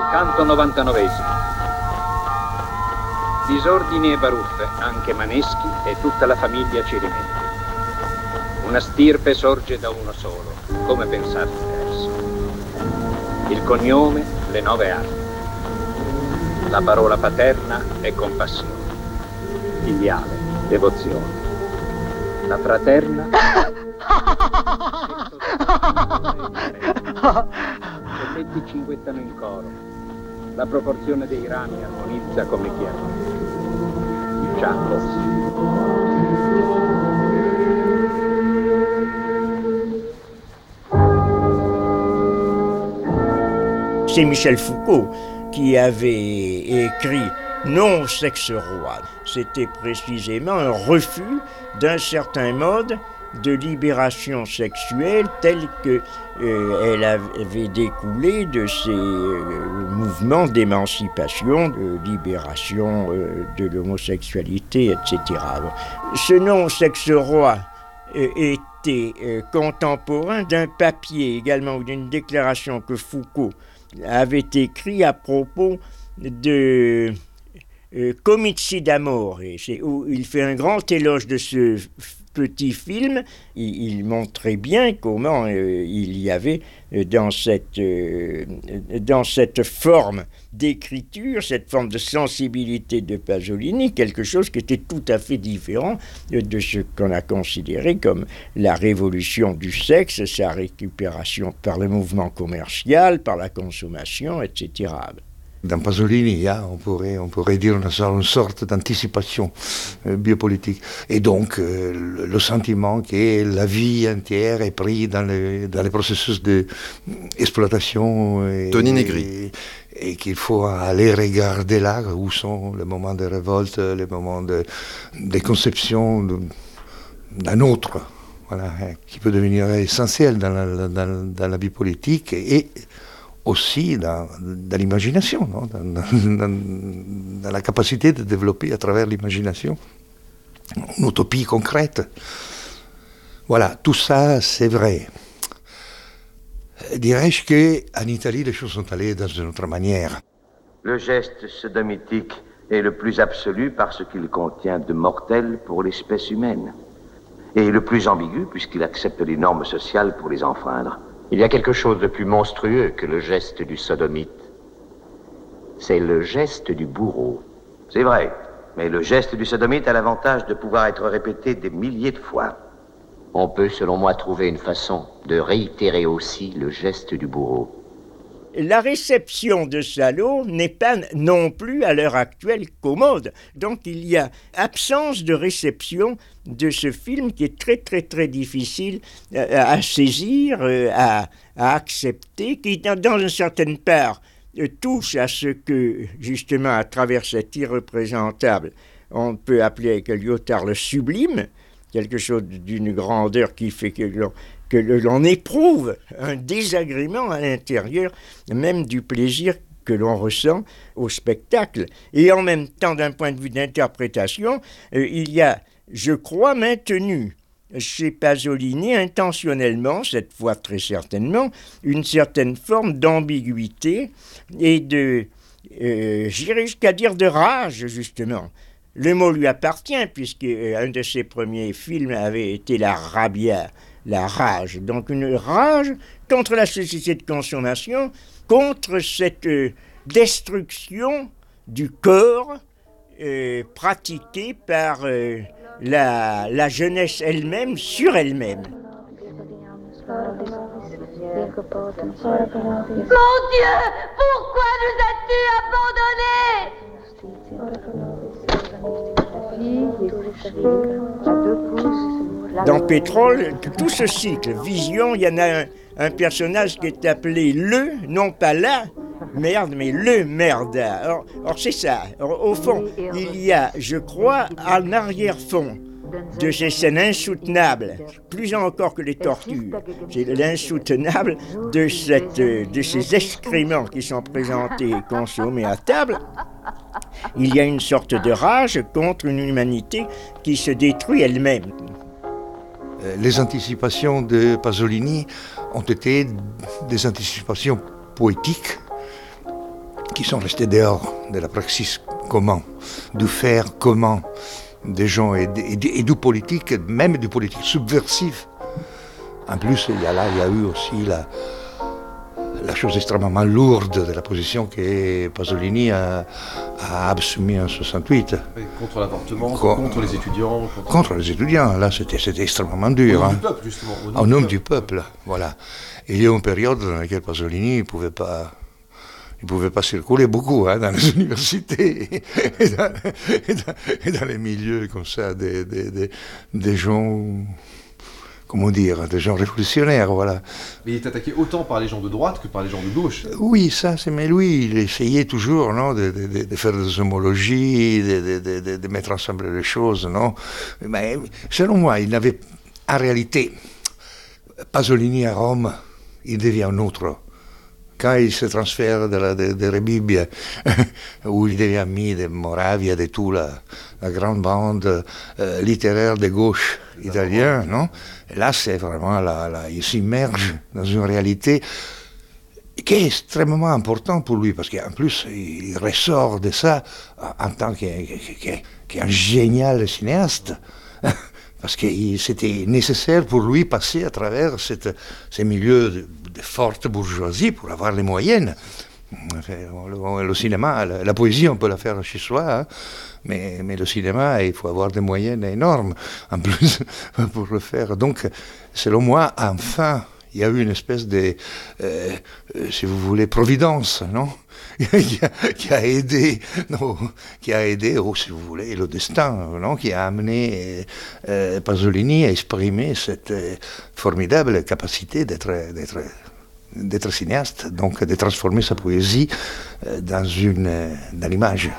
Canto 99esimo. Disordini e baruffe, anche maneschi e tutta la famiglia ci rimette. Una stirpe sorge da uno solo, come pensate adesso. Il cognome, le 9 armi. La parola paterna è compassione. Filiale, devozione. La fraterna... I letti cinguettano in coro. La proporzione dei rami armonizza come chiaro. Il giallo. C'est Michel Foucault qui avait écrit Non, sexe roi. C'était précisément un refus d'un certain mode de libération sexuelle telle qu'elle avait découlé de ces mouvements d'émancipation, de libération de l'homosexualité, etc. Ce non sexe roi était contemporain d'un papier également ou d'une déclaration que Foucault avait écrit à propos de Comizi d'Amore, où il fait un grand éloge de ce petit film. Il montrait bien comment il y avait dans cette forme d'écriture, cette forme de sensibilité de Pasolini, quelque chose qui était tout à fait différent de ce qu'on a considéré comme la révolution du sexe, sa récupération par le mouvement commercial, par la consommation, etc. Dans Pasolini, il y a, on pourrait dire, une sorte d'anticipation biopolitique. Et donc, le sentiment que la vie entière est prise dans les processus d'exploitation. Tony Negri. Et qu'il faut aller regarder là où sont les moments de révolte, les moments de conception d'un autre, voilà, qui peut devenir essentiel dans la vie politique et aussi dans l'imagination, non? Dans la capacité de développer à travers l'imagination une utopie concrète. Voilà, tout ça c'est vrai. Dirais-je qu'en Italie, les choses sont allées dans une autre manière. Le geste sodomitique est le plus absolu parce qu'il contient de mortel pour l'espèce humaine. Et le plus ambigu puisqu'il accepte les normes sociales pour les enfreindre. Il y a quelque chose de plus monstrueux que le geste du sodomite. C'est le geste du bourreau. C'est vrai, mais le geste du sodomite a l'avantage de pouvoir être répété des milliers de fois. On peut, selon moi, trouver une façon de réitérer aussi le geste du bourreau. La réception de Salo n'est pas non plus à l'heure actuelle commode. Donc il y a absence de réception de ce film qui est très très très difficile à saisir, à accepter, qui dans une certaine part touche à ce que justement à travers cet irreprésentable on peut appeler avec Lyotard le sublime, quelque chose d'une grandeur qui fait que l'on éprouve un désagrément à l'intérieur, même du plaisir que l'on ressent au spectacle. Et en même temps, d'un point de vue d'interprétation, il y a, je crois, maintenu chez Pasolini intentionnellement, cette fois très certainement, une certaine forme d'ambiguïté et j'irais jusqu'à dire de rage, justement. Le mot lui appartient, puisqu'un de ses premiers films avait été La Rabbia, la rage. Donc une rage contre la société de consommation, contre cette destruction du corps pratiquée par la jeunesse elle-même sur elle-même. Mon Dieu, pourquoi nous as-tu abandonnés? Dans Pétrole, tout ce cycle, Vision, il y en a un personnage qui est appelé le, non pas la merde, mais le merda. Or c'est ça. Au fond, il y a, je crois, en arrière-fond de ces scènes insoutenables, plus encore que les tortures, c'est l'insoutenable de ces excréments qui sont présentés et consommés à table. Il y a une sorte de rage contre une humanité qui se détruit elle-même. Les anticipations de Pasolini ont été des anticipations poétiques qui sont restés dehors de la praxis commun, du faire commun des gens et du politique, même du politique subversif. En plus, il y a eu aussi la chose extrêmement lourde de la position que Pasolini a assumée en 68. Oui, contre l'avortement, contre les étudiants. Contre les étudiants, là c'était extrêmement dur. Au nom du peuple, justement. Au nom du peuple, voilà. Et il y a eu une période dans laquelle Pasolini ne pouvait pas circuler beaucoup dans les universités et dans les milieux comme ça, des gens... Comment dire, des gens révolutionnaires, voilà. Mais il est attaqué autant par les gens de droite que par les gens de gauche. Oui, mais lui, il essayait toujours, non, de faire des homologies, de mettre ensemble les choses, non. Mais selon moi, il n'avait, en réalité, Pasolini à Rome, il devient un autre. Quand il se transfère de Rebibbia, où il devient ami de Moravia, de toute la grande bande littéraire de gauche italienne, non? Et là, c'est vraiment, il s'immerge dans une réalité qui est extrêmement importante pour lui, parce qu'en plus, il ressort de ça en tant qu'un génial cinéaste. Parce que c'était nécessaire pour lui passer à travers ces milieux de forte bourgeoisie pour avoir les moyennes. Le cinéma, la poésie, on peut la faire chez soi, hein, mais le cinéma, il faut avoir des moyennes énormes, en plus, pour le faire. Donc, selon moi, enfin, il y a eu une espèce de, si vous voulez, providence, non? qui a aidé, ou si vous voulez, le destin, non? Qui a amené Pasolini à exprimer cette formidable capacité d'être cinéaste, donc de transformer sa poésie dans l'image.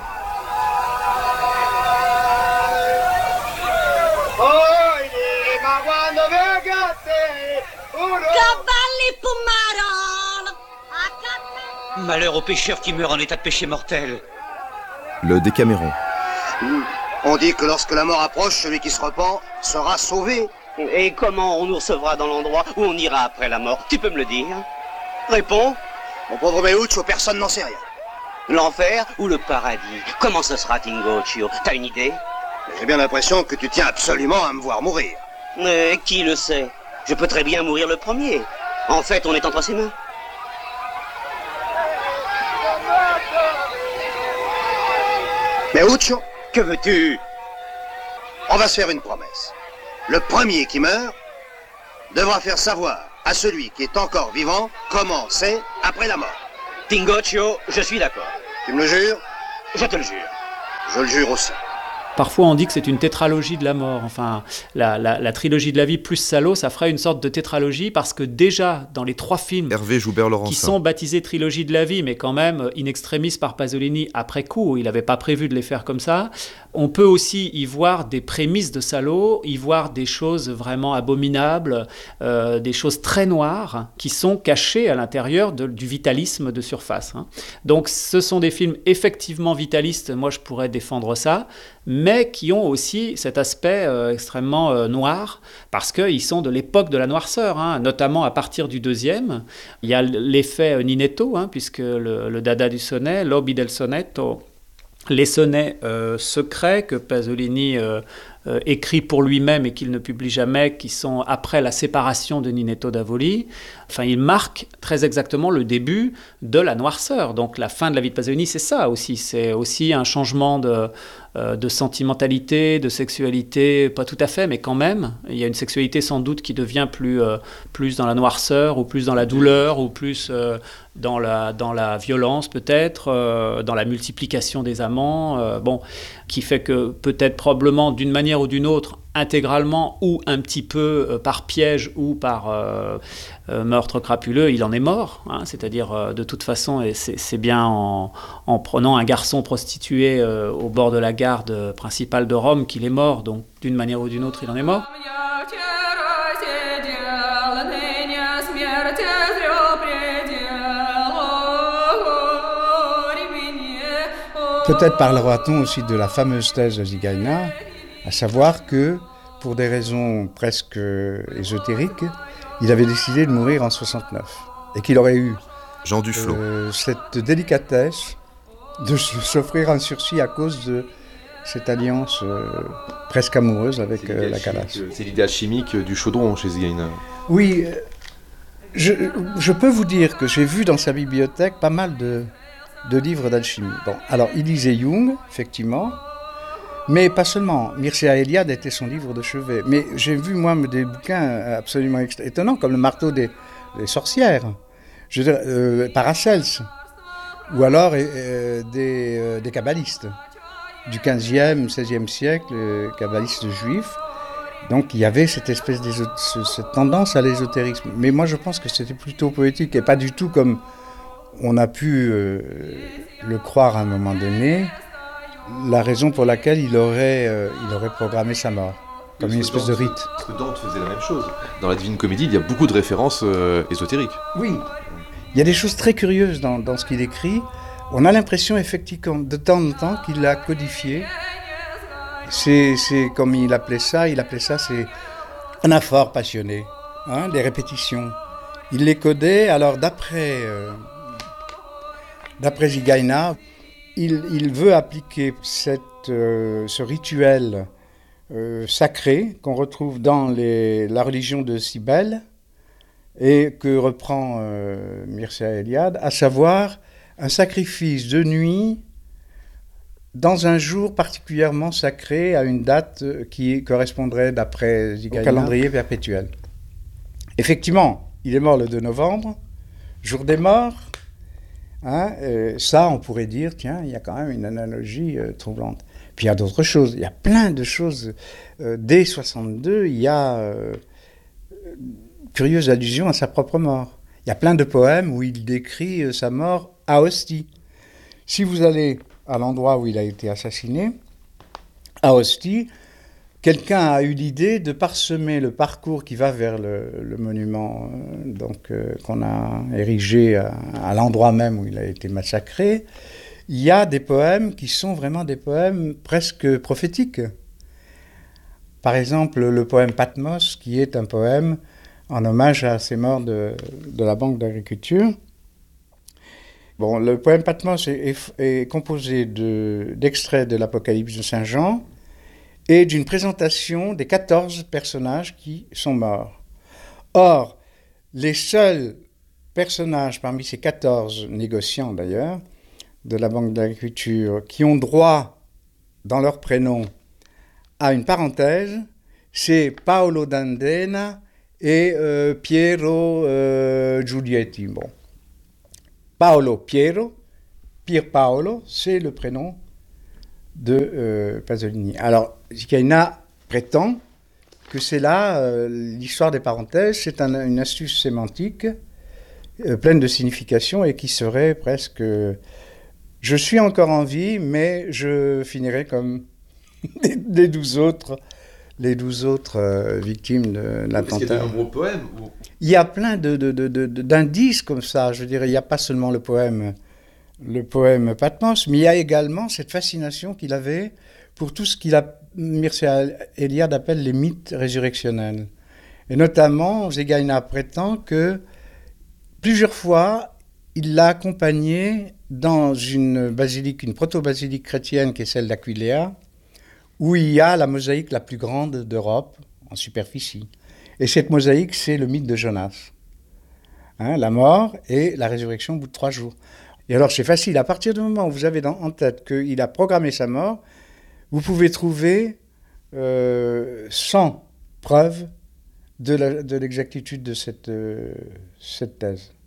Malheur aux pécheurs qui meurent en état de péché mortel. Le Décaméron. On dit que lorsque la mort approche, celui qui se repent sera sauvé. Et comment on nous recevra dans l'endroit où on ira après la mort? Tu peux me le dire? Réponds. Mon pauvre Meuccio, personne n'en sait rien. L'enfer ou le paradis? Comment ce sera, Tingoccio? T'as une idée? J'ai bien l'impression que tu tiens absolument à me voir mourir. Qui le sait? Je peux très bien mourir le premier. En fait, on est entre ses mains. Meuccio, que veux-tu? On va se faire une promesse. Le premier qui meurt devra faire savoir à celui qui est encore vivant comment c'est après la mort. Tingoccio, je suis d'accord. Tu me le jures? Je te le jure. Je le jure aussi. Parfois on dit que c'est une tétralogie de la mort, enfin la trilogie de la vie plus Salo, ça ferait une sorte de tétralogie parce que déjà dans les 3 films Hervé Joubert-Laurencin, qui sont baptisés trilogie de la vie, mais quand même in extremis par Pasolini après coup, il n'avait pas prévu de les faire comme ça, on peut aussi y voir des prémices de Salo, y voir des choses vraiment abominables, des choses très noires qui sont cachées à l'intérieur du vitalisme de surface. Hein. Donc ce sont des films effectivement vitalistes, moi je pourrais défendre ça, mais qui ont aussi cet aspect extrêmement noir, parce qu'ils sont de l'époque de la noirceur, hein, notamment à partir du 2e. Il y a l'effet Ninetto, hein, puisque le dada du sonnet, l'obi del sonetto, les sonnets secrets que Pasolini écrit pour lui-même et qu'il ne publie jamais, qui sont après la séparation de Ninetto d'Avoli, enfin, il marque très exactement le début de la noirceur. Donc la fin de la vie de Pasolini, c'est ça aussi. C'est aussi un changement de sentimentalité, de sexualité, pas tout à fait, mais quand même. Il y a une sexualité sans doute qui devient plus dans la noirceur, ou plus dans la douleur, ou plus dans la violence peut-être, dans la multiplication des amants, qui fait que peut-être probablement d'une manière ou d'une autre, intégralement ou un petit peu par piège ou par meurtre crapuleux, il en est mort. Hein, c'est-à-dire, de toute façon, et c'est bien en prenant un garçon prostitué au bord de la gare principale de Rome qu'il est mort. Donc, d'une manière ou d'une autre, il en est mort. Peut-être parlera-t-on aussi de la fameuse thèse de Zigaina, à savoir que, pour des raisons presque ésotériques, il avait décidé de mourir en 69 et qu'il aurait eu Jean Duflo. cette délicatesse de s'offrir un sursis à cause de cette alliance presque amoureuse avec la Calas. C'est l'idéal chimique du chaudron chez Zgaïna. Oui, je peux vous dire que j'ai vu dans sa bibliothèque pas mal de livres d'alchimie. Bon, alors il lisait Jung, effectivement, mais pas seulement. Mircea Eliade était son livre de chevet. Mais j'ai vu, moi, des bouquins absolument étonnants, comme le marteau des sorcières, je veux dire, Paracelse, ou alors des kabbalistes du 15e, 16e siècle, kabbalistes juifs. Donc il y avait cette espèce cette tendance à l'ésotérisme. Mais moi je pense que c'était plutôt poétique et pas du tout comme on a pu le croire à un moment donné, la raison pour laquelle il aurait programmé sa mort, comme une espèce de rite. Parce que Dante faisait la même chose. Dans la Divine Comédie, il y a beaucoup de références ésotériques. Oui, il y a des choses très curieuses dans ce qu'il écrit. On a l'impression effectivement de temps en temps qu'il l'a codifié. C'est comme il appelait ça c'est anaphore passionné, des répétitions. Il les codait, alors d'après Zgaïna, il veut appliquer ce rituel sacré qu'on retrouve dans la religion de Cybèle et que reprend Mircea Eliade, à savoir un sacrifice de nuit dans un jour particulièrement sacré à une date qui correspondrait, d'après Zgaïna, au calendrier perpétuel. Effectivement, il est mort le 2 novembre, jour des morts. Ça, on pourrait dire, tiens, il y a quand même une analogie troublante. Puis il y a d'autres choses, il y a plein de choses. Dès 62, il y a curieuse allusion à sa propre mort. Il y a plein de poèmes où il décrit sa mort à Ostie. Si vous allez à l'endroit où il a été assassiné, à Ostie, quelqu'un a eu l'idée de parsemer le parcours qui va vers le monument qu'on a érigé à l'endroit même où il a été massacré. Il y a des poèmes qui sont vraiment des poèmes presque prophétiques. Par exemple, le poème Patmos, qui est un poème en hommage à ces morts de la Banque d'agriculture. Bon, le poème Patmos est composé d'extraits de l'Apocalypse de Saint Jean et d'une présentation des 14 personnages qui sont morts. Or, les seuls personnages parmi ces 14 négociants d'ailleurs, de la Banque d'agriculture, qui ont droit dans leur prénom à une parenthèse, c'est Paolo d'Andena et Piero Giulietti. Bon. Paolo Piero, Pier Paolo, c'est le prénom de Pasolini. Alors, Zgaïna prétend que c'est là l'histoire des parenthèses, c'est une astuce sémantique pleine de signification et qui serait presque je suis encore en vie, mais je finirai comme les 12 autres victimes de l'attentat. Est-ce qu'il y a de nombreux poèmes Il y a plein d'indices comme ça. Je dirais, il n'y a pas seulement le poème Patmos, mais il y a également cette fascination qu'il avait pour tout ce Mircea Eliade appelle les mythes résurrectionnels. Et notamment, Zgaïna prétend que plusieurs fois, il l'a accompagné dans une basilique, une proto-basilique chrétienne qui est celle d'Aquiléa, où il y a la mosaïque la plus grande d'Europe en superficie. Et cette mosaïque, c'est le mythe de Jonas. La mort et la résurrection au bout de 3 jours. Et alors, c'est facile. À partir du moment où vous avez en tête qu'il a programmé sa mort, vous pouvez trouver 100 preuves de l'exactitude de cette thèse.